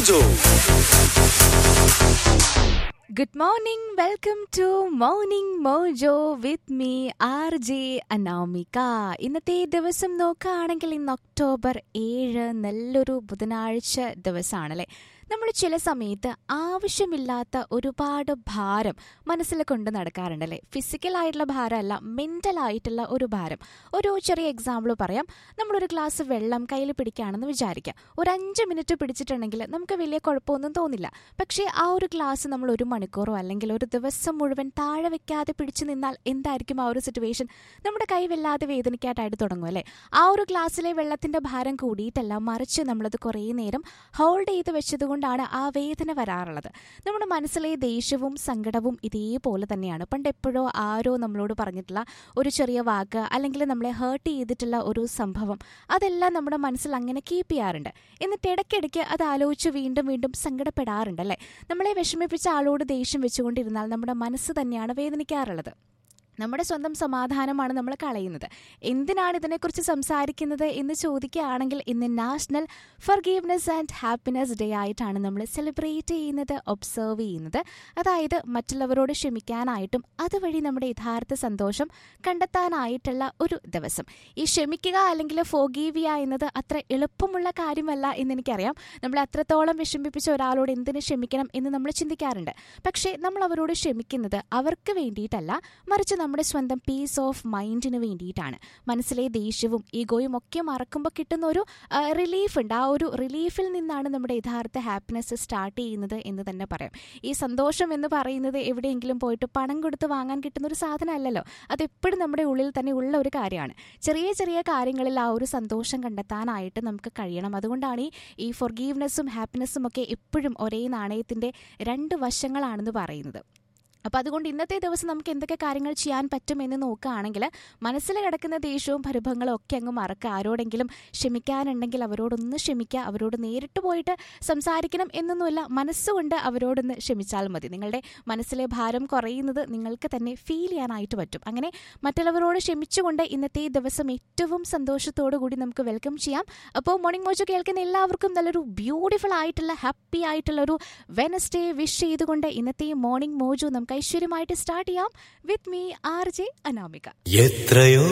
Mojo. Good morning, welcome to Morning Mojo with me, RJ Anamika. ഇന്നത്തെ ദിവസം നോക്കുകയാണെങ്കിൽ ഇന്ന് ഒക്ടോബർ 7 നല്ലൊരു ബുധനാഴ്ച ദിവസമാണല്ലേ. നമ്മൾ ചില സമയത്ത് ആവശ്യമില്ലാത്ത ഒരുപാട് ഭാരം മനസ്സിൽ കൊണ്ട് നടക്കാറുണ്ടല്ലേ. ഫിസിക്കലായിട്ടുള്ള ഭാരമല്ല, മെൻ്റലായിട്ടുള്ള ഒരു ഭാരം. ഒരു ചെറിയ എക്സാമ്പിൾ പറയാം. നമ്മളൊരു ഗ്ലാസ് വെള്ളം കയ്യിൽ പിടിക്കുകയാണെന്ന് വിചാരിക്കാം. ഒരു 5 മിനിറ്റ് പിടിച്ചിട്ടുണ്ടെങ്കിൽ നമുക്ക് വലിയ കുഴപ്പമൊന്നും തോന്നില്ല. പക്ഷേ ആ ഒരു ഗ്ലാസ് നമ്മൾ 1 മണിക്കൂറോ അല്ലെങ്കിൽ ഒരു ദിവസം മുഴുവൻ താഴെ വെക്കാതെ പിടിച്ചു നിന്നാൽ എന്തായിരിക്കും ആ ഒരു സിറ്റുവേഷൻ? നമ്മുടെ കൈ വല്ലാതെ വേദനിക്കാനായിട്ട് തുടങ്ങും അല്ലേ. ആ ഒരു ഗ്ലാസ്സിലെ വെള്ളത്തിൻ്റെ ഭാരം കൂടിയിട്ടല്ല, മറിച്ച് നമ്മളത് കുറേ നേരം ഹോൾഡ് ചെയ്ത് വെച്ചതുകൊണ്ടാണ് ആ വേദന വരാറുള്ളത്. നമ്മുടെ മനസ്സിലെ ദേഷ്യവും സങ്കടവും ഇതേപോലെ തന്നെയാണ്. പണ്ട് എപ്പോഴോ ആരോ നമ്മളോട് പറഞ്ഞിട്ടുള്ള ഒരു ചെറിയ വാക്ക് അല്ലെങ്കിൽ നമ്മളെ ഹേർട്ട് ചെയ്തിട്ടുള്ള ഒരു സംഭവം, അതെല്ലാം നമ്മുടെ മനസ്സിൽ അങ്ങനെ കീപ്പ് ചെയ്യാറുണ്ട്. എന്നിട്ട് ഇടയ്ക്കിടയ്ക്ക് അത് ആലോചിച്ച് വീണ്ടും വീണ്ടും സങ്കടപ്പെടാറുണ്ട് അല്ലേ. നമ്മളെ വിഷമിപ്പിച്ച ആളോട് ദേഷ്യം വെച്ചുകൊണ്ടിരുന്നാൽ നമ്മുടെ മനസ്സ് തന്നെയാണ് വേദനിക്കാറുള്ളത്. നമ്മുടെ സ്വന്തം സമാധാനമാണ് നമ്മൾ കളയുന്നത്. എന്തിനാണ് ഇതിനെക്കുറിച്ച് സംസാരിക്കുന്നത് എന്ന് ചോദിക്കുകയാണെങ്കിൽ ഇന്ന് national forgiveness and happiness day ആയിട്ടാണ് നമ്മൾ സെലിബ്രേറ്റ് ചെയ്യുന്നത്, ഒബ്സർവ് ചെയ്യുന്നത്. അതായത് മറ്റുള്ളവരോട് ക്ഷമിക്കാനായിട്ടും അതുവഴി നമ്മുടെ യഥാർത്ഥ സന്തോഷം കണ്ടെത്താനായിട്ടുള്ള ഒരു ദിവസം. ഈ ക്ഷമിക്കുക അല്ലെങ്കിൽ ഫോർഗീവ് ചെയ്യുക എന്നത് അത്ര എളുപ്പമുള്ള കാര്യമല്ല എന്നെനിക്കറിയാം. നമ്മൾ അത്രത്തോളം വിഷമിപ്പിച്ച ഒരാളോട് എന്തിനു ക്ഷമിക്കണം എന്ന് നമ്മൾ ചിന്തിക്കാറുണ്ട്. പക്ഷേ നമ്മൾ അവരോട് ക്ഷമിക്കുന്നത് അവർക്ക് വേണ്ടിയിട്ടല്ല, മറിച്ച് നമ്മുടെ സ്വന്തം പീസ് ഓഫ് മൈൻഡിന് വേണ്ടിയിട്ടാണ്. മനസ്സിലെ ദേഷ്യവും ഈഗോയും ഒക്കെ മറക്കുമ്പോൾ കിട്ടുന്ന ഒരു റിലീഫ് ഉണ്ട്. ആ ഒരു റിലീഫിൽ നിന്നാണ് നമ്മുടെ യഥാർത്ഥ ഹാപ്പിനെസ് സ്റ്റാർട്ട് ചെയ്യുന്നത് എന്ന് തന്നെ പറയാം. ഈ സന്തോഷം എന്ന് പറയുന്നത് എവിടെയെങ്കിലും പോയിട്ട് പണം കൊടുത്ത് വാങ്ങാൻ കിട്ടുന്ന ഒരു സാധനമല്ലല്ലോ. അതെപ്പോഴും നമ്മുടെ ഉള്ളിൽ തന്നെ ഉള്ള ഒരു കാര്യമാണ്. ചെറിയ ചെറിയ കാര്യങ്ങളിൽ ആ ഒരു സന്തോഷം കണ്ടെത്താനായിട്ട് നമുക്ക് കഴിയണം. അതുകൊണ്ടാണ് ഈ ഫോർഗീവ്നെസ്സും ഹാപ്പിനെസ്സും ഒക്കെ എപ്പോഴും ഒരേ നാണയത്തിൻ്റെ 2 വശങ്ങളാണെന്ന് പറയുന്നത്. അപ്പോൾ അതുകൊണ്ട് ഇന്നത്തെ ദിവസം നമുക്ക് എന്തൊക്കെ കാര്യങ്ങൾ ചെയ്യാൻ പറ്റുമെന്ന് നോക്കുകയാണെങ്കിൽ മനസ്സിൽ കിടക്കുന്ന ദേഷ്യവും പരിഭവങ്ങളും ഒക്കെ അങ്ങ് മറക്കുക. ആരോടെങ്കിലും ക്ഷമിക്കാനുണ്ടെങ്കിൽ അവരോടൊന്ന് ക്ഷമിക്കുക. അവരോട് നേരിട്ട് പോയിട്ട് സംസാരിക്കണം എന്നൊന്നുമില്ല, മനസ്സുകൊണ്ട് അവരോടൊന്ന് ക്ഷമിച്ചാൽ മതി. നിങ്ങളുടെ മനസ്സിലെ ഭാരം കുറയുന്നത് നിങ്ങൾക്ക് തന്നെ ഫീൽ ചെയ്യാനായിട്ട് പറ്റും. അങ്ങനെ മറ്റുള്ളവരോട് ക്ഷമിച്ചുകൊണ്ട് ഇന്നത്തെ ദിവസം ഏറ്റവും സന്തോഷത്തോടു കൂടി നമുക്ക് വെൽക്കം ചെയ്യാം. അപ്പോൾ മോർണിംഗ് മോജോ കേൾക്കുന്ന എല്ലാവർക്കും നല്ലൊരു ബ്യൂട്ടിഫുൾ ആയിട്ടുള്ള ഹാപ്പി ആയിട്ടുള്ള ഒരു വെനസ്ഡേ വിഷ് ചെയ്തുകൊണ്ട് ഇന്നത്തെ മോർണിംഗ് മോജോ നമുക്ക് ഐശ്വര്യമായിട്ട് സ്റ്റാർട്ട് ചെയ്യാം. With me RJ Anamika. എത്രയോ